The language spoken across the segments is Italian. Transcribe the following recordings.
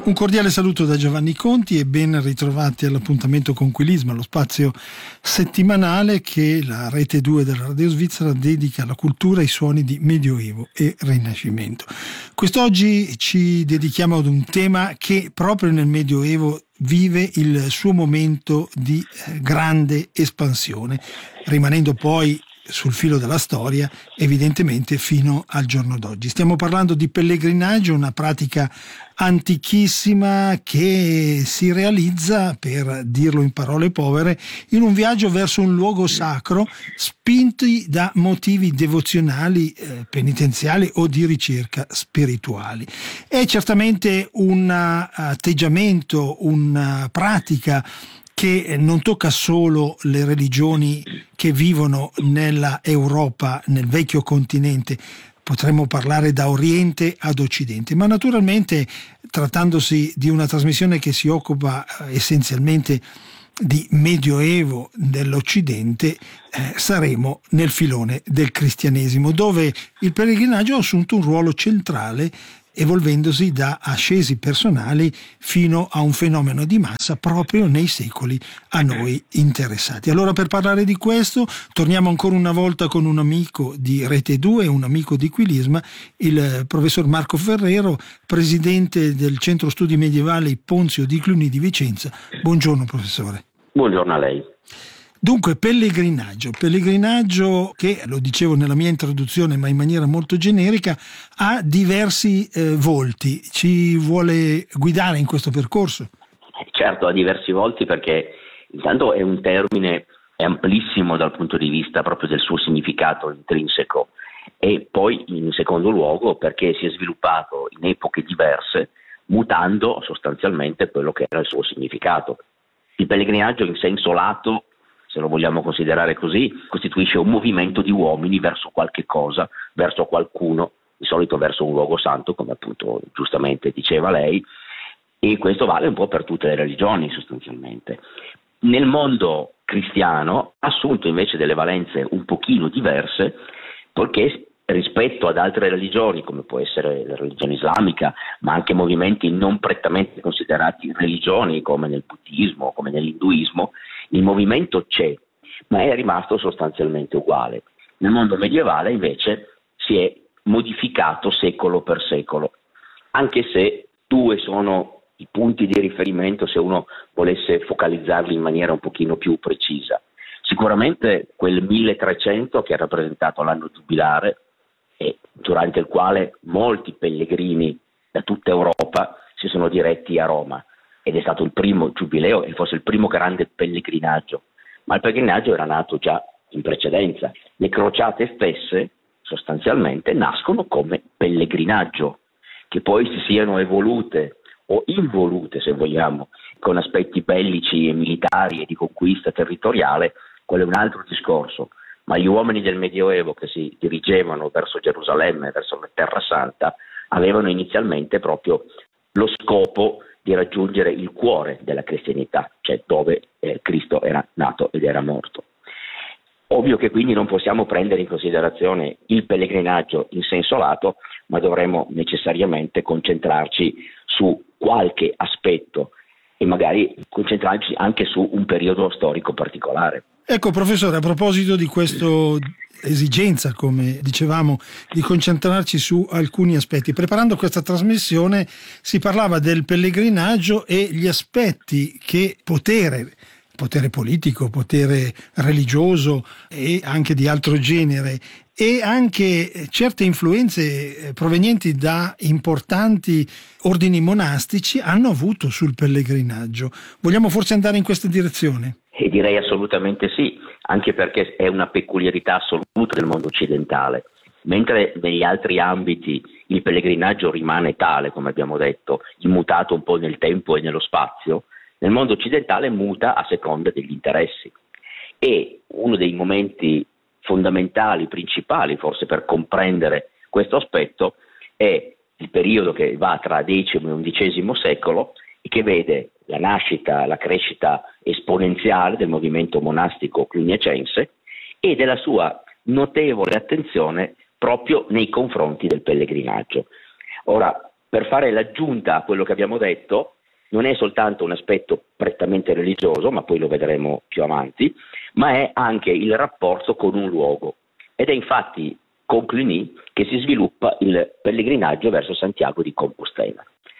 Un cordiale saluto da Giovanni Conti e ben ritrovati all'appuntamento con Quilisma, lo spazio settimanale che la Rete 2 della Radio Svizzera dedica alla cultura e ai suoni di Medioevo e Rinascimento. Quest'oggi ci dedichiamo ad un tema che proprio nel Medioevo vive il suo momento di grande espansione, rimanendo poi sul filo della storia, evidentemente fino al giorno d'oggi. Stiamo parlando di pellegrinaggio, una pratica antichissima che si realizza, per dirlo in parole povere, in un viaggio verso un luogo sacro, spinti da motivi devozionali, penitenziali o di ricerca spirituali. È certamente un atteggiamento, una pratica che non tocca solo le religioni che vivono nella Europa, nel vecchio continente, potremmo parlare da Oriente ad Occidente, ma naturalmente, trattandosi di una trasmissione che si occupa essenzialmente di Medioevo dell'Occidente, saremo nel filone del cristianesimo, dove il pellegrinaggio ha assunto un ruolo centrale, evolvendosi da ascesi personali fino a un fenomeno di massa proprio nei secoli a noi interessati. Allora, per parlare di questo torniamo ancora una volta con un amico di Rete 2, un amico di Quilisma, il professor Marco Ferrero, presidente del Centro Studi Medievali Ponzio di Cluny di Vicenza. Buongiorno professore. Buongiorno a lei. Dunque, pellegrinaggio che, lo dicevo nella mia introduzione ma in maniera molto generica, ha diversi volti. Ci vuole guidare in questo percorso? Certo, ha diversi volti, perché intanto è un termine amplissimo dal punto di vista proprio del suo significato intrinseco, e poi in secondo luogo perché si è sviluppato in epoche diverse, mutando sostanzialmente quello che era il suo significato. Il pellegrinaggio in senso lato, se lo vogliamo considerare così, costituisce un movimento di uomini verso qualche cosa, verso qualcuno, di solito verso un luogo santo, come appunto giustamente diceva lei, e questo vale un po' per tutte le religioni sostanzialmente. Nel mondo cristiano ha assunto invece delle valenze un pochino diverse, poiché rispetto ad altre religioni, come può essere la religione islamica, ma anche movimenti non prettamente considerati religioni, come nel buddismo, come nell'induismo, il movimento c'è, ma è rimasto sostanzialmente uguale. Nel mondo medievale invece si è modificato secolo per secolo, anche se due sono i punti di riferimento se uno volesse focalizzarli in maniera un pochino più precisa. Sicuramente quel 1300 che ha rappresentato l'anno giubilare, e durante il quale molti pellegrini da tutta Europa si sono diretti a Roma, ed è stato il primo giubileo e forse il primo grande pellegrinaggio, ma il pellegrinaggio era nato già in precedenza. Le crociate stesse sostanzialmente nascono come pellegrinaggio, che poi si siano evolute o involute, se vogliamo, con aspetti bellici e militari e di conquista territoriale, quello è un altro discorso. Ma gli uomini del Medioevo che si dirigevano verso Gerusalemme, verso la Terra Santa, avevano inizialmente proprio lo scopo di raggiungere il cuore della cristianità, cioè dove Cristo era nato ed era morto. Ovvio che quindi non possiamo prendere in considerazione il pellegrinaggio in senso lato, ma dovremmo necessariamente concentrarci su qualche aspetto e magari concentrarci anche su un periodo storico particolare. Ecco professore, a proposito di questa esigenza, come dicevamo, di concentrarci su alcuni aspetti, preparando questa trasmissione si parlava del pellegrinaggio e gli aspetti che potere politico, potere religioso e anche di altro genere, e anche certe influenze provenienti da importanti ordini monastici hanno avuto sul pellegrinaggio. Vogliamo forse andare in questa direzione? E direi assolutamente sì, anche perché è una peculiarità assoluta del mondo occidentale. Mentre negli altri ambiti il pellegrinaggio rimane tale, come abbiamo detto, immutato un po' nel tempo e nello spazio, nel mondo occidentale muta a seconda degli interessi. E uno dei momenti fondamentali, principali forse per comprendere questo aspetto, è il periodo che va tra X e XI secolo e che vede la nascita, la crescita esponenziale del movimento monastico cluniacense e della sua notevole attenzione proprio nei confronti del pellegrinaggio. Ora, per fare l'aggiunta a quello che abbiamo detto, non è soltanto un aspetto prettamente religioso, ma poi lo vedremo più avanti, ma è anche il rapporto con un luogo. Ed è infatti con Cluny che si sviluppa il pellegrinaggio verso Santiago di Compostela.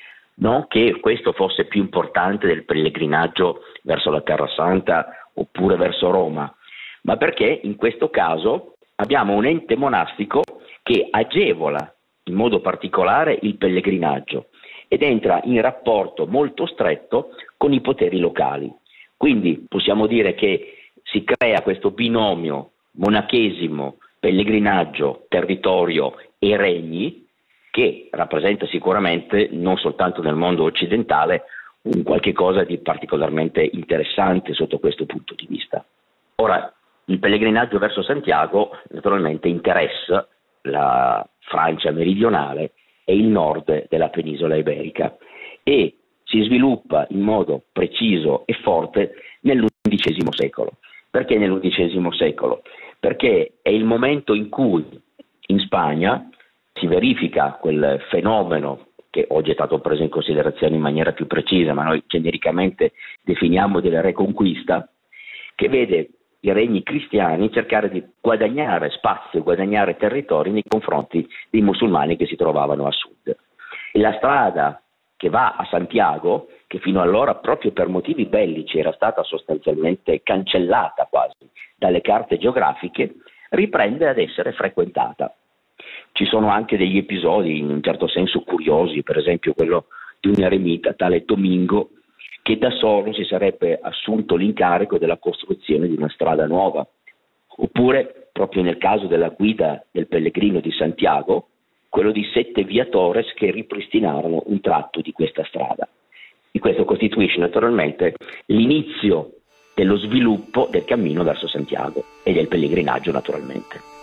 Non che questo fosse più importante del pellegrinaggio verso la Terra Santa oppure verso Roma, ma perché in questo caso abbiamo un ente monastico che agevola in modo particolare il pellegrinaggio ed entra in rapporto molto stretto con i poteri locali. Quindi possiamo dire che si crea questo binomio monachesimo, pellegrinaggio, territorio e regni, che rappresenta sicuramente non soltanto nel mondo occidentale un qualche cosa di particolarmente interessante sotto questo punto di vista. Ora, il pellegrinaggio verso Santiago naturalmente interessa la Francia meridionale e il nord della penisola iberica e si sviluppa in modo preciso e forte nell'undicesimo secolo. Perché nell'undicesimo secolo? Perché è il momento in cui in Spagna si verifica quel fenomeno che oggi è stato preso in considerazione in maniera più precisa, ma noi genericamente definiamo della Reconquista, che vede i regni cristiani cercare di guadagnare spazio, guadagnare territori nei confronti dei musulmani che si trovavano a sud. E la strada che va a Santiago, che fino allora proprio per motivi bellici era stata sostanzialmente cancellata quasi dalle carte geografiche, riprende ad essere frequentata. Ci sono anche degli episodi in un certo senso curiosi, per esempio quello di un eremita tale Domingo, che da solo si sarebbe assunto l'incarico della costruzione di una strada nuova. Oppure, proprio nel caso della guida del pellegrino di Santiago, quello di 7 viatores che ripristinarono un tratto di questa strada. E questo costituisce naturalmente l'inizio dello sviluppo del cammino verso Santiago e del pellegrinaggio naturalmente.